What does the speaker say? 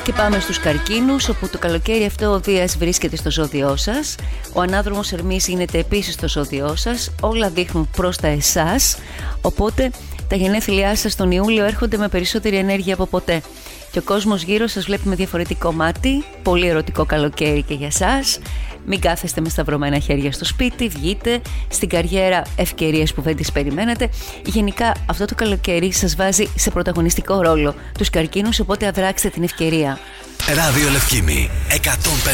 Και πάμε στους καρκίνους, όπου το καλοκαίρι αυτό ο Δίας βρίσκεται στο ζώδιό σας. Ο ανάδρομος Ερμής γίνεται επίσης στο ζώδιό σας. Όλα δείχνουν προς τα εσάς. Οπότε τα γενέθλιά σας τον Ιούλιο έρχονται με περισσότερη ενέργεια από ποτέ. Και ο κόσμος γύρω σας βλέπει με διαφορετικό μάτι. Πολύ ερωτικό καλοκαίρι και για σας. Μην κάθεστε με σταυρωμένα χέρια στο σπίτι, βγείτε. Στην καριέρα ευκαιρίες που δεν τις περιμένετε. Γενικά αυτό το καλοκαίρι σας βάζει σε πρωταγωνιστικό ρόλο τους καρκίνους, οπότε αδράξτε την ευκαιρία. Ράδιο Λευκήμη 105,6.